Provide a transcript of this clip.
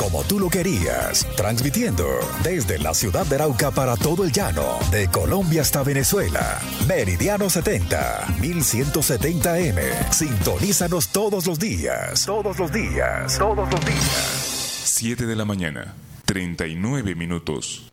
como tú lo querías, transmitiendo desde la ciudad de Arauca para todo el llano, de Colombia hasta Venezuela. Meridiano 70, 1170M. Sintonízanos todos los días. Todos los días. Todos los días. 7 de la mañana, 39 minutos.